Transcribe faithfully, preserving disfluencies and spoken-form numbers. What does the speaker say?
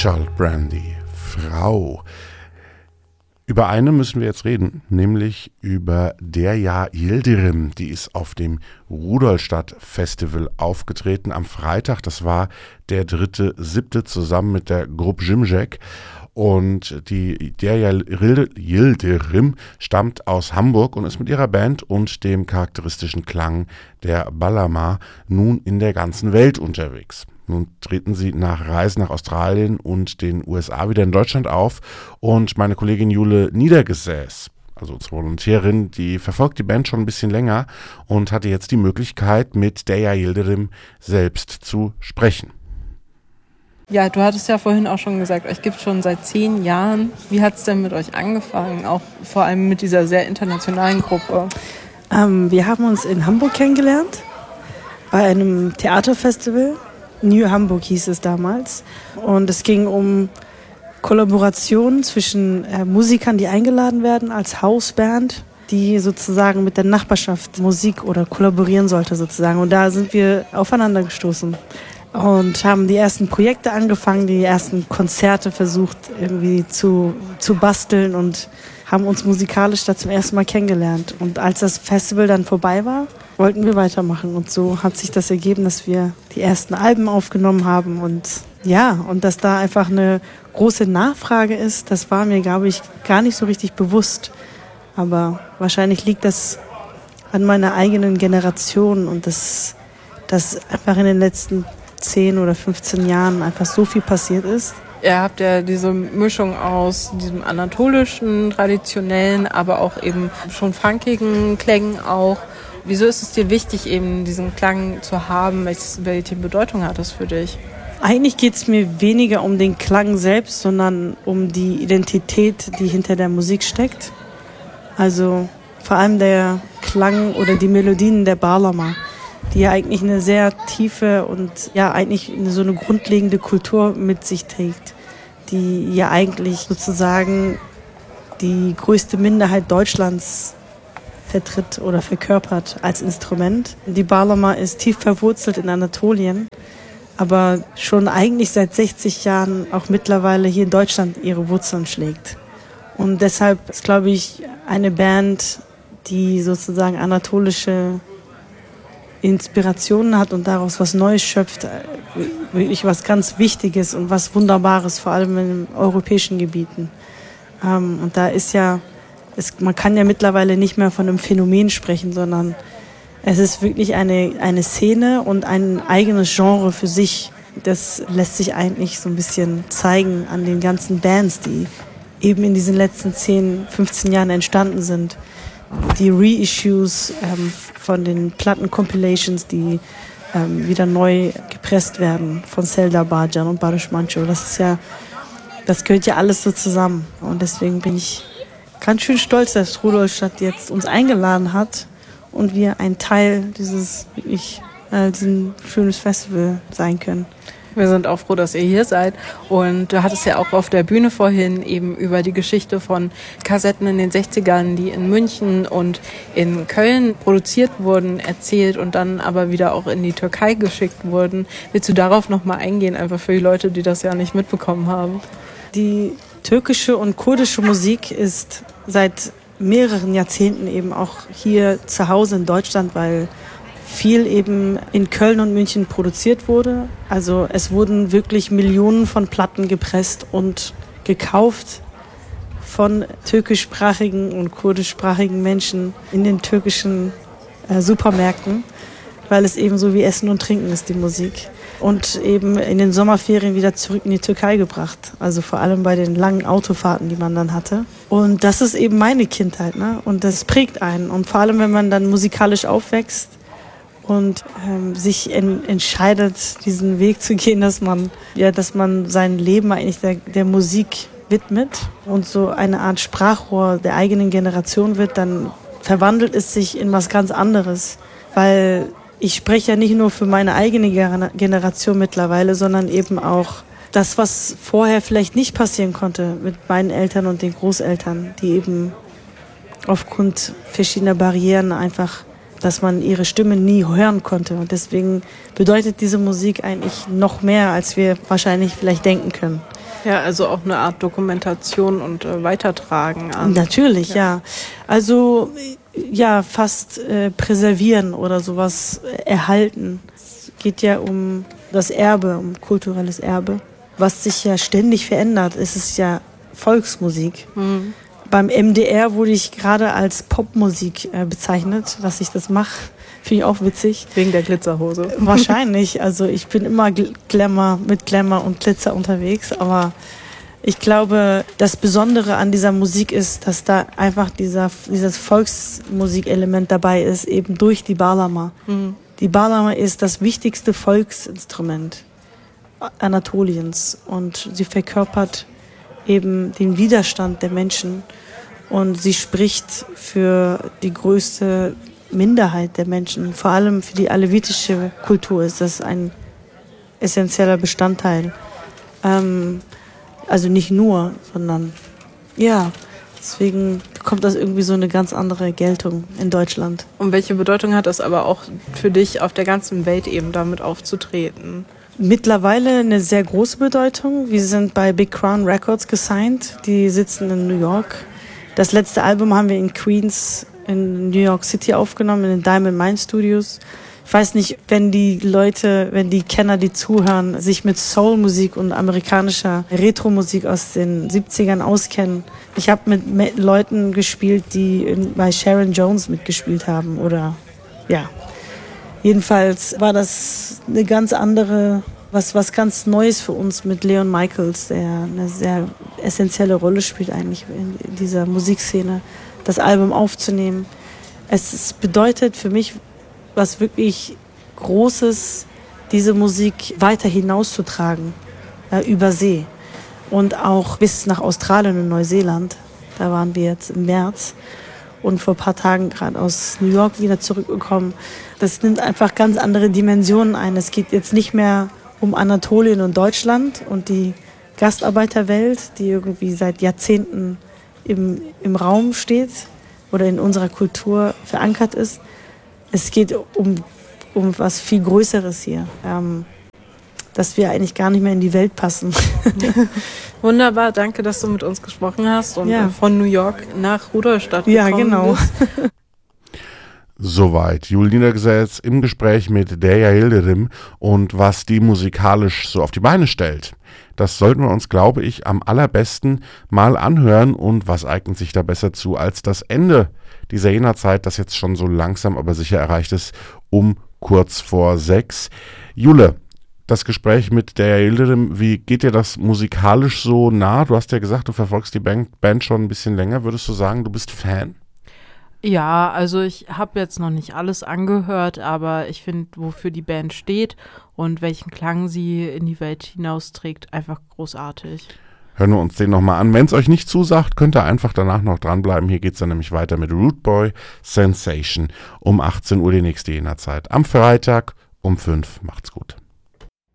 Child Brandy, Frau. Über eine müssen wir jetzt reden, nämlich über Derya Yildirim. Die ist auf dem Rudolstadt Festival aufgetreten am Freitag. Das war der dritte siebte zusammen mit der Gruppe Jimjek. Und die Derya Yildirim stammt aus Hamburg und ist mit ihrer Band und dem charakteristischen Klang der Balama nun in der ganzen Welt unterwegs. Nun treten sie nach Reisen nach Australien und den U S A wieder in Deutschland auf. Und meine Kollegin Jule Niedergesäß, also unsere Volontärin, die verfolgt die Band schon ein bisschen länger und hatte jetzt die Möglichkeit, mit Derya Yildirim selbst zu sprechen. Ja, du hattest ja vorhin auch schon gesagt, euch gibt es schon seit zehn Jahren. Wie hat es denn mit euch angefangen, auch vor allem mit dieser sehr internationalen Gruppe? Ähm, wir haben uns in Hamburg kennengelernt, bei einem Theaterfestival. New Hamburg hieß es damals. Und es ging um Kollaboration zwischen äh, Musikern, die eingeladen werden als Hausband, die sozusagen mit der Nachbarschaft Musik oder kollaborieren sollte sozusagen. Und da sind wir aufeinander gestoßen und haben die ersten Projekte angefangen, die ersten Konzerte versucht irgendwie zu, zu basteln und haben uns musikalisch da zum ersten Mal kennengelernt. Und als das Festival dann vorbei war, wollten wir weitermachen. Und so hat sich das ergeben, dass wir die ersten Alben aufgenommen haben. Und ja, und dass da einfach eine große Nachfrage ist, das war mir, glaube ich, gar nicht so richtig bewusst. Aber wahrscheinlich liegt das an meiner eigenen Generation und dass, dass einfach in den letzten zehn oder fünfzehn Jahren einfach so viel passiert ist. Ihr habt ja diese Mischung aus diesem anatolischen, traditionellen, aber auch eben schon funkigen Klängen auch. Wieso ist es dir wichtig, eben diesen Klang zu haben? Welche Bedeutung hat das für dich? Eigentlich geht es mir weniger um den Klang selbst, sondern um die Identität, die hinter der Musik steckt. Also vor allem der Klang oder die Melodien der Balama, die ja eigentlich eine sehr tiefe und ja eigentlich so eine grundlegende Kultur mit sich trägt, die ja eigentlich sozusagen die größte Minderheit Deutschlands vertritt oder verkörpert als Instrument. Die Balama ist tief verwurzelt in Anatolien, aber schon eigentlich seit sechzig Jahren auch mittlerweile hier in Deutschland ihre Wurzeln schlägt. Und deshalb ist, glaube ich, eine Band, die sozusagen anatolische Inspirationen hat und daraus was Neues schöpft, wirklich was ganz Wichtiges und was Wunderbares, vor allem in europäischen Gebieten. Und da ist ja, es, man kann ja mittlerweile nicht mehr von einem Phänomen sprechen, sondern es ist wirklich eine, eine Szene und ein eigenes Genre für sich. Das lässt sich eigentlich so ein bisschen zeigen an den ganzen Bands, die eben in diesen letzten zehn, fünfzehn Jahren entstanden sind. Die Reissues ähm, von den Platten-Compilations, die ähm, wieder neu gepresst werden von Selda Bajan und Barış Manço. Das ist ja, das gehört ja alles so zusammen. Und deswegen bin ich ganz schön stolz, dass Rudolstadt jetzt uns eingeladen hat und wir ein Teil dieses wirklich äh, diesem schönes Festival sein können. Wir sind auch froh, dass ihr hier seid. Und du hattest ja auch auf der Bühne vorhin eben über die Geschichte von Kassetten in den sechzigern, die in München und in Köln produziert wurden, erzählt und dann aber wieder auch in die Türkei geschickt wurden. Willst du darauf nochmal eingehen, einfach für die Leute, die das ja nicht mitbekommen haben? Die türkische und kurdische Musik ist seit mehreren Jahrzehnten eben auch hier zu Hause in Deutschland, weil viel eben in Köln und München produziert wurde. Also es wurden wirklich Millionen von Platten gepresst und gekauft von türkischsprachigen und kurdischsprachigen Menschen in den türkischen äh, Supermärkten, weil es eben so wie Essen und Trinken ist, die Musik. Und eben in den Sommerferien wieder zurück in die Türkei gebracht. Also vor allem bei den langen Autofahrten, die man dann hatte. Und das ist eben meine Kindheit, ne? Und das prägt einen. Und vor allem, wenn man dann musikalisch aufwächst, und ähm, sich en, entscheidet, diesen Weg zu gehen, dass man, ja, dass man sein Leben eigentlich der, der Musik widmet und so eine Art Sprachrohr der eigenen Generation wird, dann verwandelt es sich in was ganz anderes. Weil ich spreche ja nicht nur für meine eigene Generation mittlerweile, sondern eben auch das, was vorher vielleicht nicht passieren konnte mit meinen Eltern und den Großeltern, die eben aufgrund verschiedener Barrieren einfach, dass man ihre Stimme nie hören konnte. Und deswegen bedeutet diese Musik eigentlich noch mehr, als wir wahrscheinlich vielleicht denken können. Ja, also auch eine Art Dokumentation und äh, Weitertragen an. Natürlich, ja. ja. Also ja, fast äh, präservieren oder sowas äh, erhalten. Es geht ja um das Erbe, um kulturelles Erbe, was sich ja ständig verändert. Es ist ja Volksmusik. Mhm. Beim M D R wurde ich gerade als Popmusik äh, bezeichnet, dass ich das mache. Finde ich auch witzig. Wegen der Glitzerhose. Wahrscheinlich. Also ich bin immer Glamour, mit Glamour und Glitzer unterwegs. Aber ich glaube, das Besondere an dieser Musik ist, dass da einfach dieser, dieses Volksmusikelement dabei ist, eben durch die Bağlama. Mhm. Die Bağlama ist das wichtigste Volksinstrument Anatoliens. Und sie verkörpert eben den Widerstand der Menschen. Und sie spricht für die größte Minderheit der Menschen, vor allem für die alevitische Kultur ist das ein essentieller Bestandteil. Ähm, also nicht nur, sondern ja, deswegen bekommt das irgendwie so eine ganz andere Geltung in Deutschland. Und welche Bedeutung hat das aber auch für dich, auf der ganzen Welt eben damit aufzutreten? Mittlerweile eine sehr große Bedeutung. Wir sind bei Big Crown Records gesigned, die sitzen in New York. Das letzte Album haben wir in Queens in New York City aufgenommen, in den Diamond Mine Studios. Ich weiß nicht, wenn die Leute, wenn die Kenner, die zuhören, sich mit Soul-Musik und amerikanischer Retro-Musik aus den siebzigern auskennen. Ich habe mit, mit Leuten gespielt, die in, bei Sharon Jones mitgespielt haben oder ja. Jedenfalls war das eine ganz andere, was, was ganz Neues für uns mit Leon Michaels, der eine sehr essentielle Rolle spielt eigentlich in dieser Musikszene, das Album aufzunehmen. Es, es bedeutet für mich was wirklich Großes, diese Musik weiter hinauszutragen, äh, über See und auch bis nach Australien und Neuseeland. Da waren wir jetzt im März und vor ein paar Tagen gerade aus New York wieder zurückgekommen. Das nimmt einfach ganz andere Dimensionen ein. Es geht jetzt nicht mehr um Anatolien und Deutschland und die Gastarbeiterwelt, die irgendwie seit Jahrzehnten im, im Raum steht oder in unserer Kultur verankert ist. Es geht um, um was viel Größeres hier, ähm, dass wir eigentlich gar nicht mehr in die Welt passen. Wunderbar, danke, dass du mit uns gesprochen hast und ja. von New York nach Rudolstadt gekommen ja, genau. bist. Soweit Jul Niedergesetz im Gespräch mit Derya Yildirim und was die musikalisch so auf die Beine stellt. Das sollten wir uns, glaube ich, am allerbesten mal anhören. Und was eignet sich da besser zu als das Ende dieser Jena-Zeit, das jetzt schon so langsam aber sicher erreicht ist, um kurz vor sechs. Jule, das Gespräch mit Derya Yildirim, wie geht dir das musikalisch so nah? Du hast ja gesagt, du verfolgst die Band, Band schon ein bisschen länger. Würdest du sagen, du bist Fan? Ja, also ich habe jetzt noch nicht alles angehört, aber ich finde, wofür die Band steht und welchen Klang sie in die Welt hinausträgt, einfach großartig. Hören wir uns den nochmal an. Wenn es euch nicht zusagt, könnt ihr einfach danach noch dranbleiben. Hier geht es dann nämlich weiter mit Root Boy Sensation um achtzehn Uhr die nächste Jena-Zeit. Am Freitag um fünf. Macht's gut.